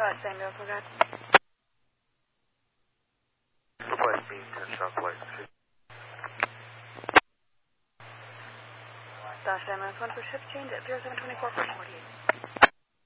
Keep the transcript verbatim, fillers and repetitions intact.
Right, Samuel, forgot. Request B, ten Southwest. Dash ambulance one for shift change at zero seven twenty-four, four forty-eight.